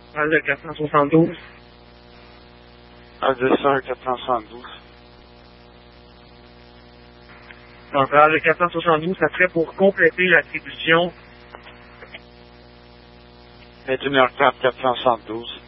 Page de 472. Adresseur 472. Donc, page de 472, ça serait pour compléter l'attribution 21h04 472.